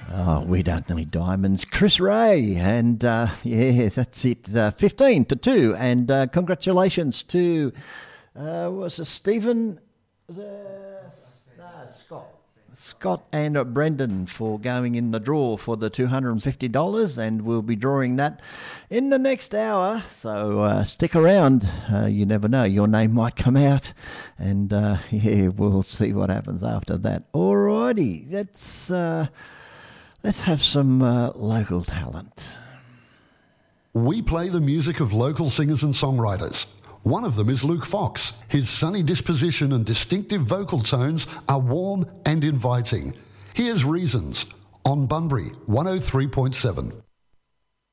Oh, we don't need diamonds. Chris Ray, and yeah, that's it. 15-2, and congratulations to was it Stephen, Scott and Brendan for going in the draw for the $250, and we'll be drawing that in the next hour. So stick around. You never know, your name might come out, and yeah, we'll see what happens after that. Alrighty, let's have some local talent. We play the music of local singers and songwriters. One of them is Luke Fox. His sunny disposition and distinctive vocal tones are warm and inviting. Here's Reasons on Bunbury 103.7.